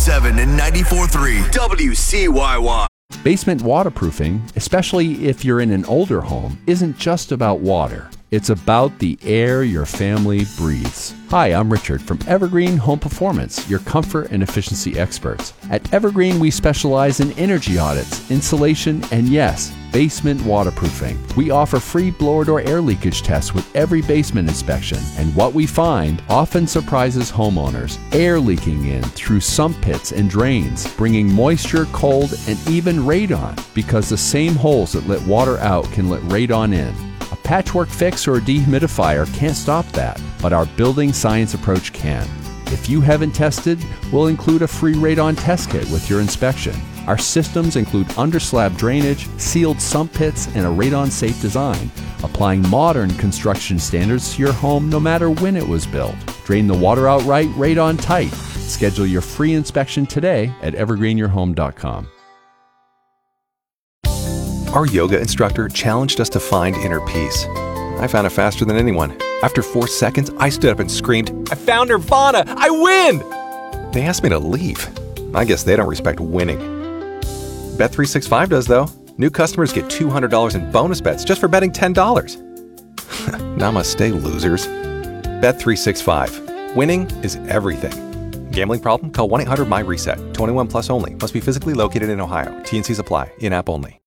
94.7 and 94.3 WCYY. Basement waterproofing, especially if you're in an older home, isn't just about water. It's about the air your family breathes. Hi, I'm Richard from Evergreen Home Performance, your comfort and efficiency experts. At Evergreen, we specialize in energy audits, insulation, and yes, basement waterproofing. We offer free blower door air leakage tests with every basement inspection, and what we find often surprises homeowners. Air leaking in through sump pits and drains, bringing moisture, cold, and even radon, because the same holes that let water out can let radon in. A patchwork fix or a dehumidifier can't stop that, but our building science approach can. If you haven't tested, we'll include a free radon test kit with your inspection. Our systems include underslab drainage, sealed sump pits, and a radon-safe design, applying modern construction standards to your home no matter when it was built. Drain the water out right, radon tight. Schedule your free inspection today at evergreenyourhome.com. Our yoga instructor challenged us to find inner peace. I found it faster than anyone. After 4 seconds, I stood up and screamed, "I found Nirvana! I win!" They asked me to leave. I guess they don't respect winning. Bet365 does, though. New customers get $200 in bonus bets just for betting $10. Namaste, losers. Bet365. Winning is everything. Gambling problem? Call 1-800-MY-RESET. 21 plus only. Must be physically located in Ohio. T&Cs apply. In-app only.